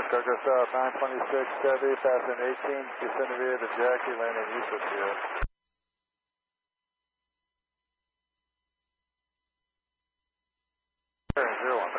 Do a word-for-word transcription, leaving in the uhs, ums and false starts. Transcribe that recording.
Cargo South nine twenty-six Chevy, passing eighteen, descending via to Jackie, landing Yusuf Field. zero one.